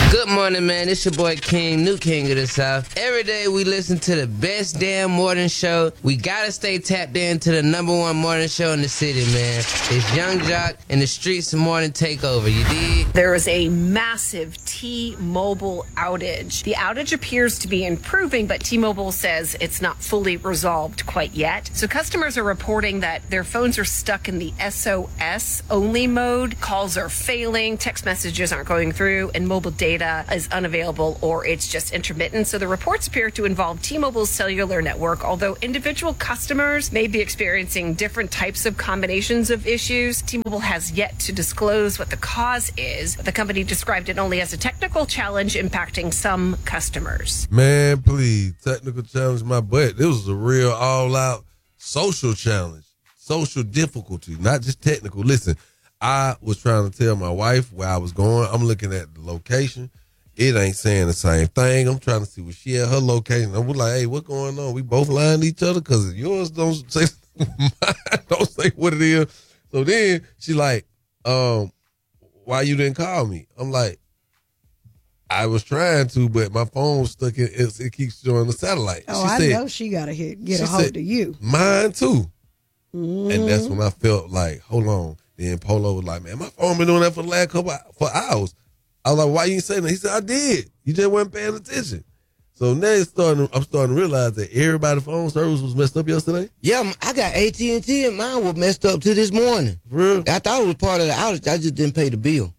Good morning, man. It's your boy King, new king of the South. Every day we listen to the best damn morning show. We gotta stay tapped into the #1 morning show in the city, man. It's Young Jock and the Streets Morning Takeover, you dig? There is a massive T-Mobile outage. The outage appears to be improving, but T-Mobile says it's not fully resolved quite yet. So customers are reporting that their phones are stuck in the SOS only mode. Calls are failing, text messages aren't going through, and mobile data is unavailable or it's just intermittent. So the reports appear to involve T-Mobile's cellular network, although individual customers may be experiencing different types of combinations of issues. T-Mobile has yet to disclose what the cause is. The company described it only as a technical challenge impacting some customers. Man, please, technical challenge my butt. This was a real all-out social challenge, social difficulty, not just technical. Listen, I was trying to tell my wife where I was going. I'm looking at the location. It ain't saying the same thing. I'm trying to see where she at, her location. I was like, hey, what's going on? We both lying to each other because yours don't say mine don't say what it is. So then she like, why you didn't call me? I'm like, I was trying to, but my phone was stuck in it keeps showing the satellite. Oh, I know she got to get a hold of you. Mine too. Mm-hmm. And that's when I felt like, hold on. Then Polo was like, man, my phone been doing that for the last for hours. I was like, why you ain't saying that? He said, I did. You just wasn't paying attention. So now I'm starting to realize that everybody's phone service was messed up yesterday. Yeah, I got AT&T and mine was messed up to this morning. For real? I thought it was part of the outage. I just didn't pay the bill.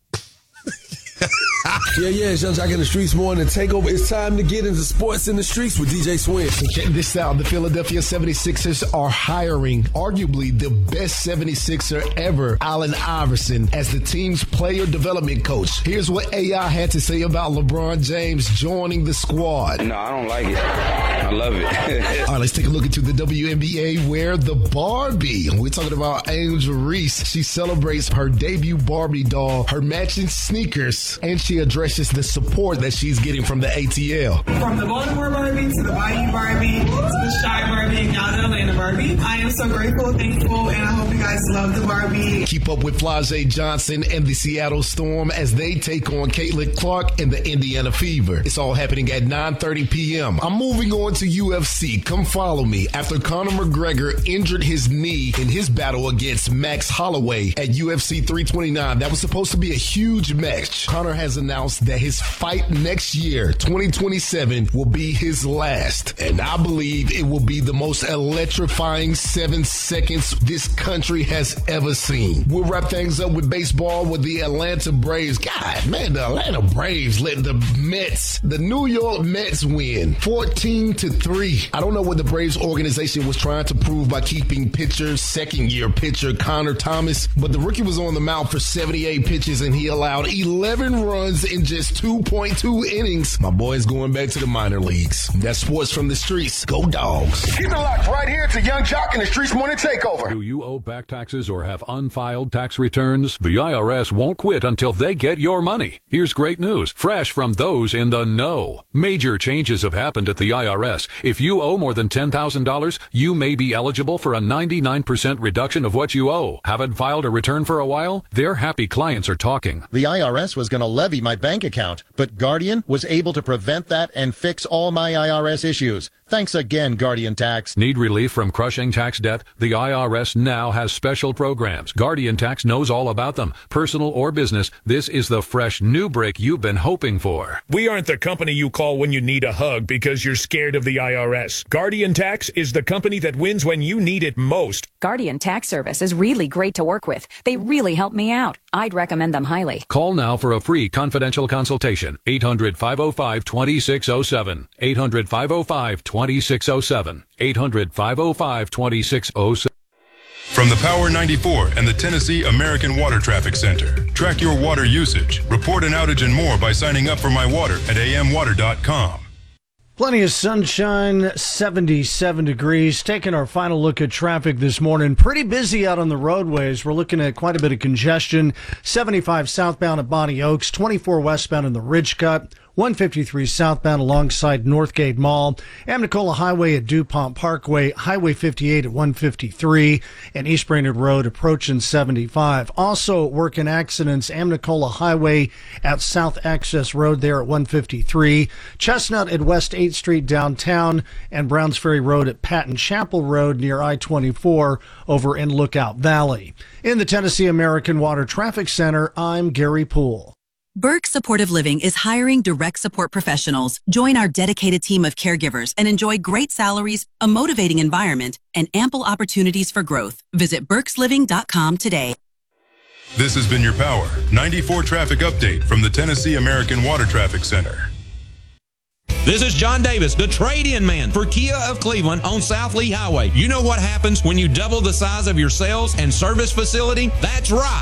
Yeah, it's Young Jock in the Streets Morning Takeover. It's time to get into sports in the streets with DJ Swin. Check this out. The Philadelphia 76ers are hiring arguably the best 76er ever, Allen Iverson, as the team's player development coach. Here's what AI had to say about LeBron James joining the squad. No, I don't like it. I love it. All right, let's take a look into the WNBA where the Barbie, we're talking about Angel Reese, she celebrates her debut Barbie doll, her matching sneakers, and she addresses the support that she's getting from the ATL. From the Baltimore Barbie to the Bayou Barbie to the Shy Barbie and now the Atlanta Barbie. I am so grateful, thankful, and I hope you guys love the Barbie. Keep up with Flau'jae Johnson and the Seattle Storm as they take on Caitlin Clark and the Indiana Fever. It's all happening at 9:30 p.m. I'm moving on to UFC. Come follow me. After Conor McGregor injured his knee in his battle against Max Holloway at UFC 329, that was supposed to be a huge match. Conor has announced that his fight next year, 2027, will be his last. And I believe it will be the most electrifying 7 seconds this country has ever seen. We'll wrap things up with baseball with the Atlanta Braves. God, man, the Atlanta Braves letting the New York Mets win 14-3. I don't know what the Braves organization was trying to prove by keeping second-year pitcher Connor Thomas, but the rookie was on the mound for 78 pitches and he allowed 11 runs in just 2.2 innings. My boy's going back to the minor leagues. That's sports from the streets. Go Dogs. Keep it locked right here to Young Jock in the Streets Morning Takeover. Do you owe back taxes or have unfiled tax returns? The IRS won't quit until they get your money. Here's great news, fresh from those in the know. Major changes have happened at the IRS. If you owe more than $10,000, you may be eligible for a 99% reduction of what you owe. Haven't filed a return for a while? Their happy clients are talking. The IRS was going to levy my bank account, but Guardian was able to prevent that and fix all my IRS issues. Thanks again, Guardian Tax. Need relief from crushing tax debt? The IRS now has special programs. Guardian Tax knows all about them. Personal or business, this is the fresh new break you've been hoping for. We aren't the company you call when you need a hug because you're scared of the IRS. Guardian Tax is the company that wins when you need it most. Guardian Tax Service is really great to work with. They really help me out. I'd recommend them highly. Call now for a free confidential consultation. 800-505-2607. 800-505-2607. 800-505-2607. From the Power 94 and the Tennessee American Water Traffic Center. Track your water usage, report an outage and more by signing up for My Water at amwater.com. Plenty of sunshine, 77 degrees. Taking our final look at traffic this morning. Pretty busy out on the roadways. We're looking at quite a bit of congestion. 75 southbound at Bonnie Oaks, 24 westbound in the Ridge Cut, 153 southbound alongside Northgate Mall, Amnicola Highway at DuPont Parkway, Highway 58 at 153, and East Brainerd Road approaching 75. Also working accidents, Amnicola Highway at South Access Road there at 153, Chestnut at West 8th Street downtown, and Browns Ferry Road at Patton Chapel Road near I-24 over in Lookout Valley. In the Tennessee American Water Traffic Center, I'm Gary Poole. Burke Supportive Living is hiring direct support professionals. Join our dedicated team of caregivers and enjoy great salaries, a motivating environment, and ample opportunities for growth. Visit burkesliving.com today. This has been your Power 94 traffic update from the Tennessee American Water Traffic Center. This is John Davis, the trade-in man for Kia of Cleveland on South Lee Highway. You know what happens when you double the size of your sales and service facility? That's right.